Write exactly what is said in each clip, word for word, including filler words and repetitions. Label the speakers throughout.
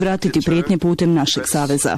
Speaker 1: vratiti prijetnje putem našeg saveza.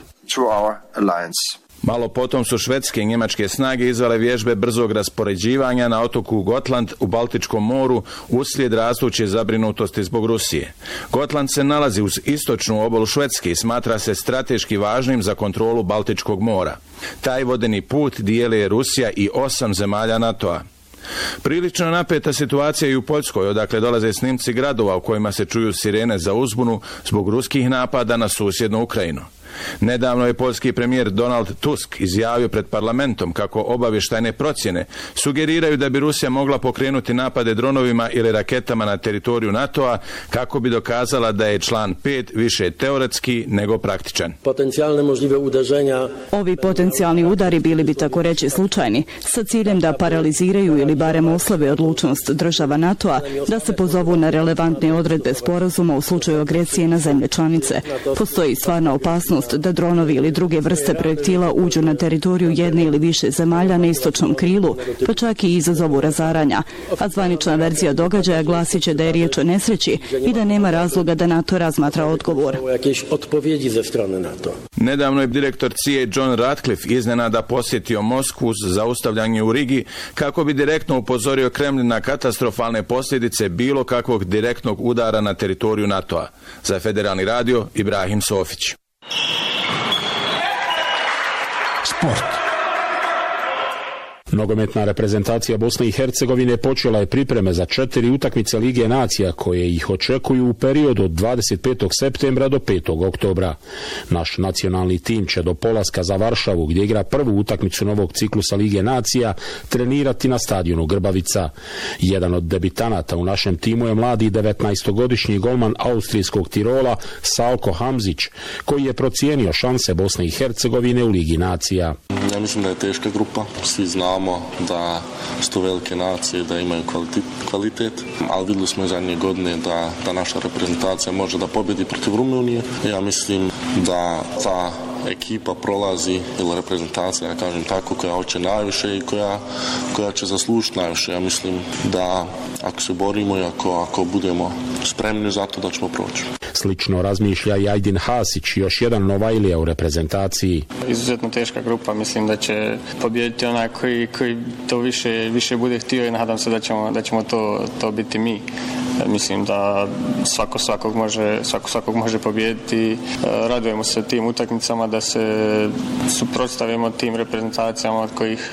Speaker 2: Malo potom su švedske i njemačke snage izvele vježbe brzog raspoređivanja na otoku Gotland u Baltičkom moru uslijed rastuće zabrinutosti zbog Rusije. Gotland se nalazi uz istočnu obalu Švedske i smatra se strateški važnim za kontrolu Baltičkog mora. Taj vodeni put dijele Rusija i osam zemalja NATO-a. Prilično napeta situacija i u Poljskoj, odakle dolaze snimci gradova u kojima se čuju sirene za uzbunu zbog ruskih napada na susjednu Ukrajinu. Nedavno je poljski premijer Donald Tusk izjavio pred parlamentom kako obavještajne procjene sugeriraju da bi Rusija mogla pokrenuti napade dronovima ili raketama na teritoriju NATO-a kako bi dokazala da je član pet više teoretski nego praktičan.
Speaker 3: Potencijalne možljive udeženja.
Speaker 1: Ovi potencijalni udari bili bi tako reći slučajni, sa ciljem da paraliziraju ili barem oslabe odlučnost država NATO-a da se pozovu na relevantne odredbe sporazuma u slučaju agresije na zemlje članice. Postoji stvarna opasnost da dronovi ili druge vrste projektila uđu na teritoriju jedne ili više zemalja na istočnom krilu, pa čak i izazovu razaranja. A zvanična verzija događaja glasit će da je riječ o nesreći i da nema razloga da NATO razmatra odgovor.
Speaker 2: Nedavno je direktor C I A John Ratcliffe iznenada posjetio Moskvu uz zaustavljanje u Rigi kako bi direktno upozorio Kremlin na katastrofalne posljedice bilo kakvog direktnog udara na teritoriju NATO-a. Za Federalni radio, Ibrahim Sofić.
Speaker 4: Sport. Nogometna reprezentacija Bosne i Hercegovine počela je pripreme za četiri utakmice Lige nacija koje ih očekuju u periodu od dvadeset petog septembra do petog oktobra. Naš nacionalni tim će do polaska za Varšavu, gdje igra prvu utakmicu novog ciklusa Lige nacija, trenirati na stadionu Grbavica. Jedan od debitanata u našem timu je mladi devetnaestogodišnji golman austrijskog Tirola Salko Hamzić, koji je procijenio šanse Bosne i Hercegovine u Ligi nacija.
Speaker 5: Ja mislim da je teška grupa, svi znamo da su to velike nacije, da imaju kvalitet, kvalitet ali vidjeli smo i zadnje godine da, da naša reprezentacija može da pobjedi protiv Rumunije. Ja mislim da ta ekipa prolazi, ili reprezentacija, ja kažem tako, koja hoće najviše i koja, koja će zaslužiti najviše. Ja mislim da ako se borimo i ako, ako budemo spremni za to, da ćemo proći.
Speaker 4: Slično razmišlja i Ajdin Hasić, još jedan Novajlija u reprezentaciji.
Speaker 6: Izuzetno teška grupa, mislim da će pobijediti onaj koji, koji to više, više bude htio i nadam se da ćemo, da ćemo to, to biti mi. Mislim da svako svakog može, svako svakog može pobijediti. Radujemo se tim utakmicama da se suprotstavimo tim reprezentacijama od kojih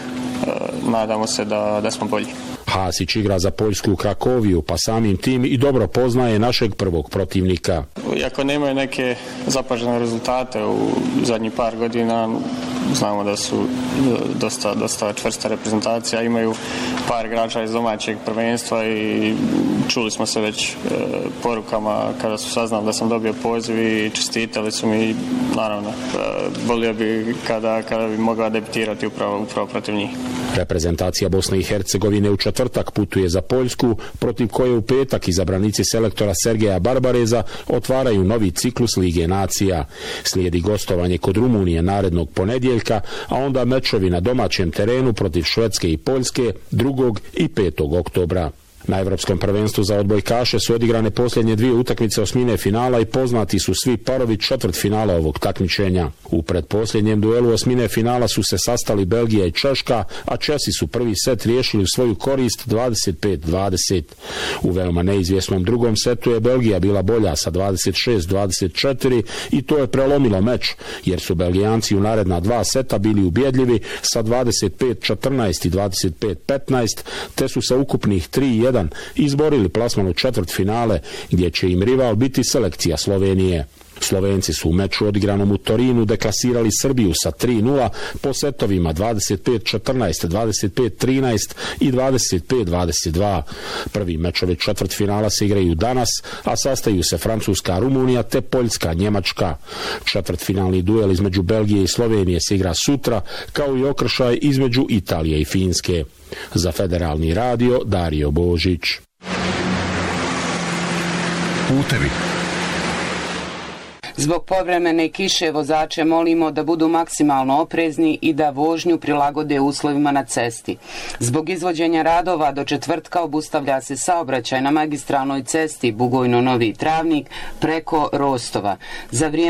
Speaker 6: nadamo se da, da smo bolji.
Speaker 4: Hasić igra za Poljsku u Krakoviju, pa samim tim i dobro poznaje našeg prvog protivnika.
Speaker 6: Iako nemaju neke zapažene rezultate u zadnjih par godina, znamo da su dosta, dosta čvrsta reprezentacija, imaju par igrača iz domaćeg prvenstva i čuli smo se već e, porukama kada su saznali da sam dobio poziv i čestitali su mi, naravno, e, volio bi kada, kada bi mogla debitirati upravo, upravo protiv njih.
Speaker 4: Reprezentacija Bosne i Hercegovine u četvrtak putuje za Poljsku, protiv koje u petak izabranici selektora Sergeja Barbareza otvaraju novi ciklus Lige nacija. Slijedi gostovanje kod Rumunije narednog ponedjeljka, a onda mečevi na domaćem terenu protiv Švedske i Poljske drugog i petog oktobra. Na Evropskom prvenstvu za odbojkaše su odigrane posljednje dvije utakmice osmine finala i poznati su svi parovi četvrt finala ovog takmičenja. U predposljednjem duelu osmine finala su se sastali Belgija i Češka, a Česi su prvi set riješili u svoju korist dvadeset pet dvadeset. U veoma neizvjesnom drugom setu je Belgija bila bolja sa dvadeset šest dvadeset četiri i to je prelomilo meč, jer su Belgijanci u naredna dva seta bili ubjedljivi sa dvadeset pet četrnaest i dvadeset pet petnaest, te su sa ukupnih tri jedan izborili plasman u četvrt finale, gdje će im rival biti selekcija Slovenije. Slovenci su u meču odigranom u Torinu deklasirali Srbiju sa tri nula po setovima dvadeset pet četrnaest, dvadeset pet trinaest i dvadeset pet dvadeset dva. Prvi mečovi četvrtfinala se igraju danas, a sastaju se Francuska, Rumunija te Poljska, Njemačka. Četvrtfinalni duel između Belgije i Slovenije se igra sutra, kao i okršaj između Italije i Finske. Za Federalni radio, Dario Božić.
Speaker 7: Putevi. Zbog povremene kiše vozače molimo da budu maksimalno oprezni i da vožnju prilagode uslovima na cesti. Zbog izvođenja radova do četvrtka obustavlja se saobraćaj na magistralnoj cesti Bugojno-Novi Travnik preko Rostova. Za vrijeme